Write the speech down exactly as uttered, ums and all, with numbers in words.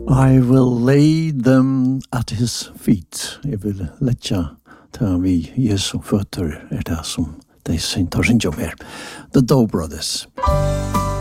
I will lay them at his feet. Jeg vil letja ta vi Jesu føtter er det som de tar sin jobb her. The Doe Brothers.